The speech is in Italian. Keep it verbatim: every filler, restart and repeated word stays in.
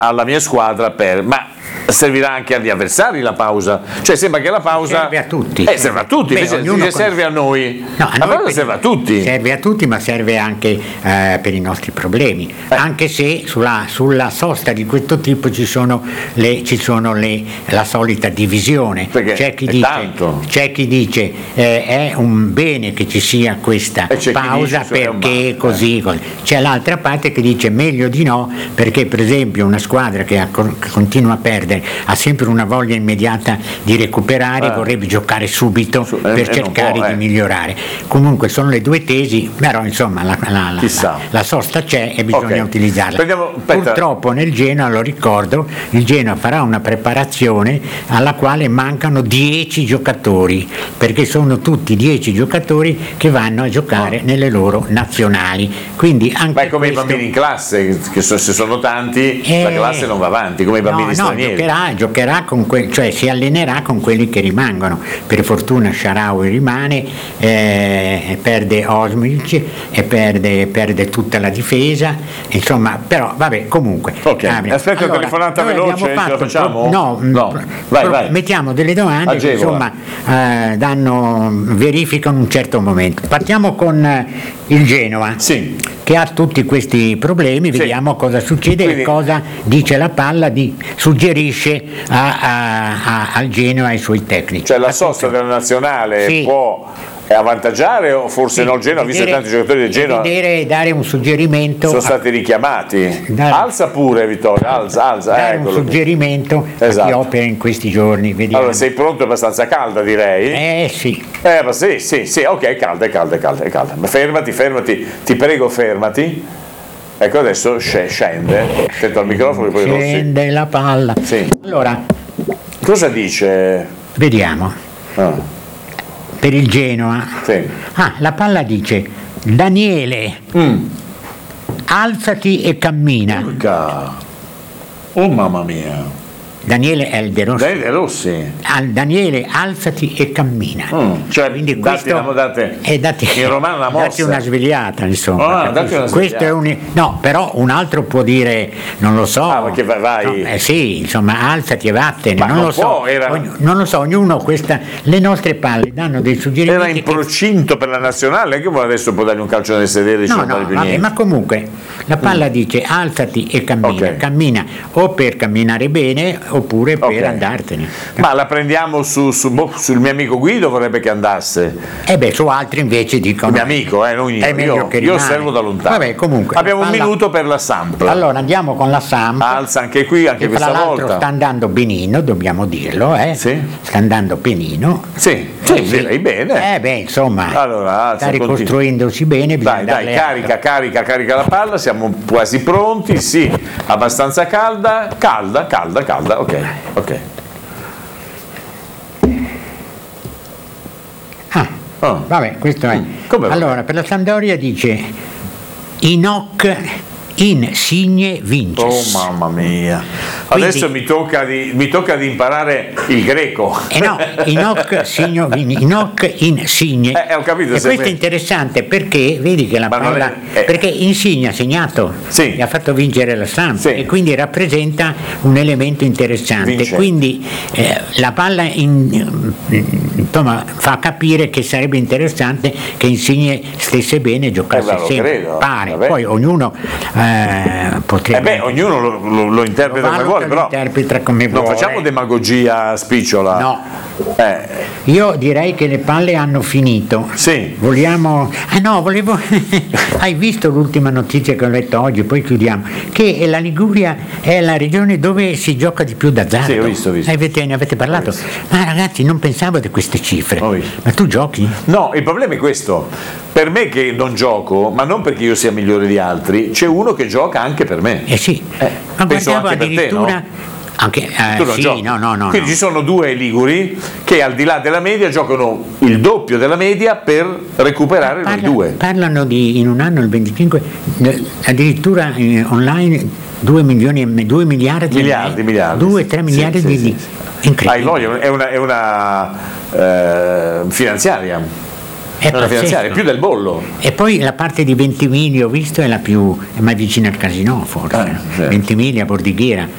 alla mia squadra per... ma servirà anche agli avversari la pausa, cioè sembra che la pausa serve a tutti, eh, serve a tutti. Beh, invece con... serve a noi, no, a la noi pausa serve a tutti, serve a tutti, ma serve anche eh, per i nostri problemi, eh. anche se sulla, sulla sosta di questo tipo ci sono le ci sono le la solita divisione. Perché c'è chi dice tanto. c'è chi dice eh, è un bene che ci sia questa pausa dice, perché è così, eh. così c'è l'altra parte che dice meglio di no, perché per esempio una squadra che, ha, che continua a perdere ha sempre una voglia immediata di recuperare, eh. vorrebbe giocare subito Su, per eh, cercare può, di eh. migliorare. Comunque sono le due tesi, però insomma la, la, la, la, la sosta c'è e bisogna okay. utilizzarla. Prendiamo, Purtroppo nel Genoa, lo ricordo, il Genoa farà una preparazione alla quale mancano dieci giocatori, perché sono tutti dieci giocatori che vanno a giocare oh. nelle loro nazionali. Quindi anche Ma è come questo... i bambini in classe, che so, se sono tanti eh... la classe non va avanti, come i bambini no, stranieri. No, giocherà, giocherà con que- cioè si allenerà con quelli che rimangono. Per fortuna Shaarawy rimane, eh, perde Osmic e perde, perde tutta la difesa, insomma, però vabbè, comunque. Ok, aspetta allora, telefonata veloce, ce la facciamo? No, no. Vai, pro- vai. mettiamo delle domande che insomma eh, danno, verificano un certo momento. Partiamo con eh, il Genoa. Sì. Che ha tutti questi problemi, sì. vediamo cosa succede. Quindi, e cosa dice la palla, di, suggerisce a, a, a, al Genoa e ai suoi tecnici. Cioè la sosta della nazionale sì. può avvantaggiare o forse sì, no? Il Genoa, visto che tanti giocatori del Genoa vedere, dare un suggerimento, sono stati richiamati. Dare, alza pure Vittorio, alza, alza. Dare un suggerimento esatto. a chi opera in questi giorni. Vediamo. Allora sei pronto? È abbastanza calda, direi. Eh sì. Eh, ma sì, sì, sì, ok, è calda, è calda, è calda, è calda. Ma fermati, fermati, ti prego, fermati. Ecco, adesso scende. Attento al microfono e poi scende la palla. Sì. Allora, cosa dice? Vediamo. Ah. Per il Genoa. Sì. Ah, la palla dice: Daniele, mm. alzati e cammina. Urca. Oh mamma mia. Daniele è il De Rossi. Daniele Rossi. Al, Daniele, alzati e cammina. Mm, cioè, quindi dati questo una, date, è dati, in romano una mossa. Dati una svegliata, insomma. Ah, dati una questo è un, no, però un altro può dire, non lo so. Ah, perché vai. No, eh, sì, insomma, alzati e vattene. Ma non, non lo può, so. Era... Ogn, non lo so, ognuno questa. Le nostre palle danno dei suggerimenti. Era in procinto che... per la nazionale, che adesso può dargli un calcio nel sedere. No, no, vabbè, ma comunque la palla mm. dice alzati e cammina. Okay. Cammina o per camminare bene oppure per okay. andartene. Ma la prendiamo su, su, boh, sul mio amico Guido, vorrebbe che andasse. E eh beh, su altri invece dicono. Il mio amico, eh, non io. È meglio io, che io osservo da lontano. Vabbè, comunque. Abbiamo palla... un minuto per la Samp. Allora andiamo con la Samp. Alza anche qui, anche che questa tra l'altro volta. Sta andando benino, dobbiamo dirlo, eh. Sì. Sta andando benino. Sì, sì, sì. direi bene. Eh beh, insomma. Allora, alza, sta ricostruendosi bene. Dai, dai, carica, altro. carica, carica la palla, siamo quasi pronti, sì, abbastanza calda, calda, calda, calda, ok, ok. Ah, oh. vabbè, questo è. Come allora, va? per la Sampdoria dice Inoc Insigne vinces. Oh mamma mia. Adesso Quindi, mi, tocca di, mi tocca di imparare il greco. Eh no, Inoc Signo, Inoc Insigne. Eh, ho capito, e questo me... è interessante perché vedi che la Ma palla è, eh. perché Insigne ha segnato sì. e ha fatto vincere la Samp sì. e quindi rappresenta un elemento interessante. Vince. Quindi eh, la palla in, insomma, fa capire che sarebbe interessante che Insigne stesse bene e giocasse eh, sempre. Credo. Pare. Vabbè. Poi ognuno eh, potrebbe. Eh beh, ognuno lo, lo, lo interpreta come vuole, però interpreta come non vuole. facciamo demagogia spicciola. No. Eh. Io direi che le palle hanno finito. Sì. Vogliamo. Ah no, volevo. Hai visto l'ultima notizia che ho letto oggi, poi chiudiamo. Che la Liguria è la regione dove si gioca di più d'azzardo. Sì, ho visto, ho visto. Avete, ne avete parlato? Ma ragazzi, non pensavo di queste cifre. Ma tu giochi? No, il problema è questo. Per me che non gioco, ma non perché io sia migliore di altri, c'è uno che gioca anche per me. Eh sì. Eh, ma penso guardavo anche addirittura. Per te, no? Anche, eh, sì, no, no, no, Quindi no. ci sono due liguri che al di là della media giocano il doppio della media per recuperare Parla, noi due. Parlano di in un anno il venticinque, addirittura eh, online due milioni e due miliardi, miliardi, miliardi, due tre miliardi sì, di, sì, di sì. incredibile. È una, è una eh, finanziaria. È una finanziaria, più del bollo. E poi la parte di Ventimiglia ho visto è la più è mai vicina al casino forse. Ah, sì. Ventimiglia, Bordighera.